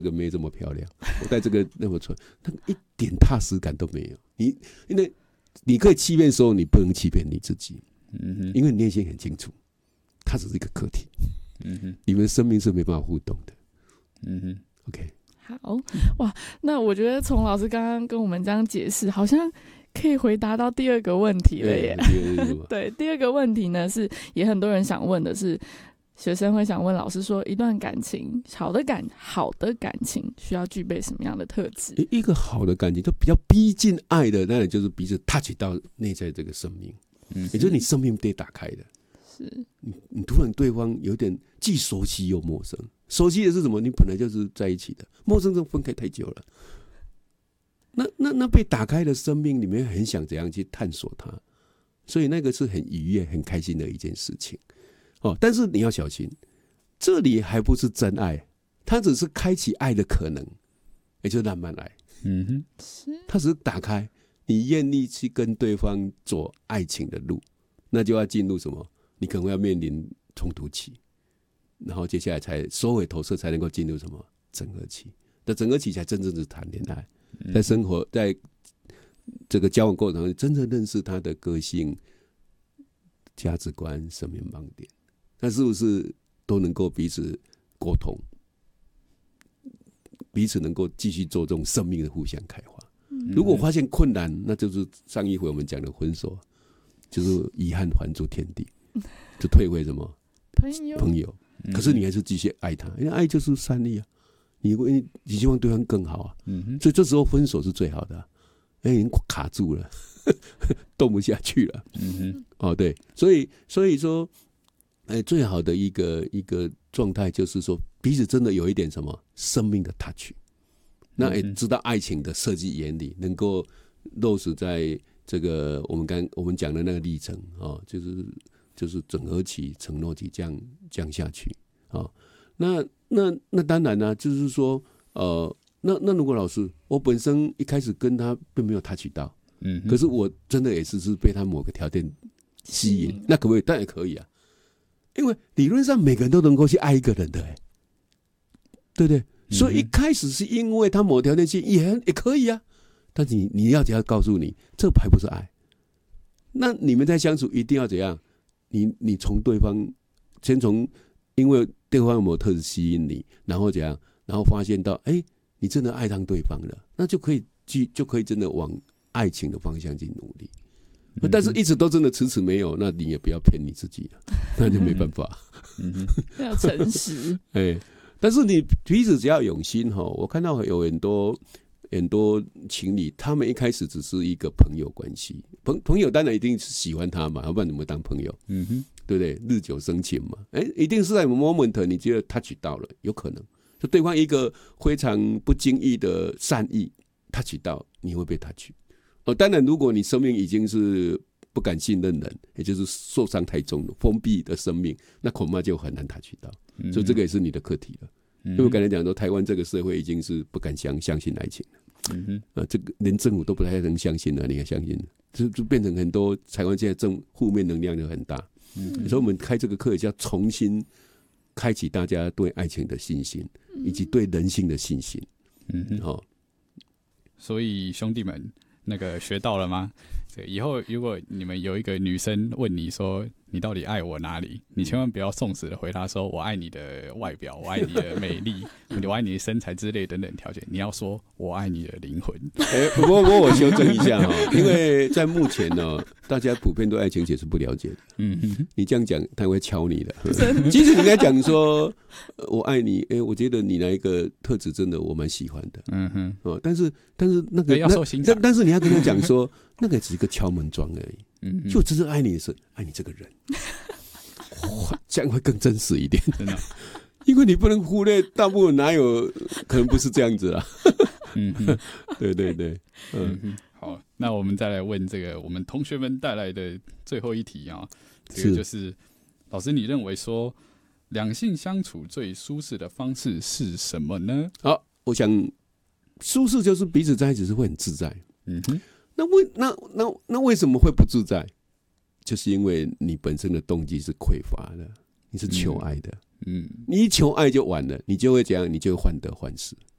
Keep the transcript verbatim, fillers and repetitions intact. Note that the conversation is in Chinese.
这个妹这么漂亮，我带这个那么穿，那一点踏实感都没有。你因为你可以欺骗的时候，你不能欺骗你自己，嗯哼，因为你内心很清楚，它只是一个课题，嗯哼，你们生命是没办法互动的，嗯哼 ，OK。 好哇，那我觉得从老师刚刚跟我们这样解释，好像可以回答到第二个问题了耶。对，第二个问题呢是也很多人想问的是，学生会想问老师说，一段感情好的感好的感情需要具备什么样的特质？ 一个好的感情就比较逼近爱的，那就是彼此 touch 到内在这个生命，嗯，也就是你生命得打开的。是你，你突然对方有点既熟悉又陌生。熟悉的是什么？你本来就是在一起的，陌生就分开太久了。那那那被打开的生命里面，很想怎样去探索它，所以那个是很愉悦、很开心的一件事情。哦，但是你要小心，这里还不是真爱，它只是开启爱的可能，也就是浪漫爱。嗯哼，它只是打开，你愿意去跟对方走爱情的路，那就要进入什么？你可能要面临冲突期。然后接下来才收尾投射，才能够进入什么整合期？那整合期才真正是谈恋爱，在生活，在这个交往过程中，真正认识他的个性、价值观、生命盲点，那是不是都能够彼此沟通，彼此能够继续做这种生命的互相开发？如果发现困难，那就是上一回我们讲的分手，就是遗憾还诸天地，就退回什么朋友朋友。可是你还是继续爱他，因为爱就是善意啊，你你希望对方更好啊，嗯、所以这时候分手是最好的、啊，哎，已经卡住了，动不下去了，嗯哼，哦对，所以所以说，哎，最好的一个一个状态就是说，彼此真的有一点什么生命的 touch， 那也知道爱情的设计原理，能够落实在这个我们刚我们讲的那个历程啊、哦，就是。就是整合期、承诺期这样这样下去啊、哦，那那那当然呢、啊，就是说，呃，那那如果老师，我本身一开始跟他并没有 touch 到，嗯，可是我真的也是是被他某个条件吸引，嗯、那可不可以？当然可以啊，因为理论上每个人都能够去爱一个人的、欸，对不对？嗯、所以一开始是因为他某个条件吸引也也可以啊，但是你你要只要告诉你，这还不是爱，那你们在相处一定要怎样？你你从对方先从，因为对方有某特质吸引你，然后怎样，然后发现到，哎、欸，你真的爱上对方了，那就可以去就可以真的往爱情的方向去努力。嗯、但是一直都真的迟迟没有，那你也不要骗你自己了，那就没办法。 嗯、要诚实。 哎、欸，但是你彼此只要有心哈，我看到有很多。很多情侣，他们一开始只是一个朋友关系，朋朋友当然一定是喜欢他嘛，要不然怎么当朋友？嗯哼，对不对？日久生情嘛，哎，一定是在某 moment 你觉得 touch 到了，有可能就对方一个非常不经意的善意 touch 到，你会被 touch。哦，当然，如果你生命已经是不敢信任人，也就是受伤太重了，封闭的生命，那恐怕就很难 touch 到，嗯、所以这个也是你的课题了。因为我刚才讲说，台湾这个社会已经是不敢相相信爱情了，嗯哼，啊，这个连政府都不太能相信了，你还相信？就就变成很多台湾现在正负面能量就很大，嗯，所以我们开这个课叫重新开启大家对爱情的信心，以及对人性的信心，嗯哼，哦， 所以兄弟们，那个学到了吗？对，以后如果你们有一个女生问你说你到底爱我哪里，你千万不要送死的回答说我爱你的外表，我爱你的美丽，我爱你的身材之类等等条件，你要说我爱你的灵魂。 欸、不过不过我修正一下哈，因为在目前呢，大家普遍对爱情解是不了解的。嗯哼，你这样讲他会敲你的。其实你应该讲说我爱你，哎、欸，我觉得你那一个特质真的我蛮喜欢的。嗯哼，哦，但是但是那个要受欣赏， 但是你要跟他讲说那个只是一个敲门砖而已。嗯，就真正爱你的是爱你这个人，哇，这样会更真实一点，真的，因为你不能忽略，大部分哪有可能不是这样子啊？嗯，对对对，嗯, 嗯好，那我们再来问这个我们同学们带来的最后一题啊，这个就是老师，你认为说两性相处最舒适的方式是什么呢？ 好，我想舒适就是彼此在一起是会很自在，嗯哼。那为那那那为什么会不自在？就是因为你本身的动机是匮乏的，你是求爱的，嗯，你一求爱就完了，你就会怎样？你就会患得患失，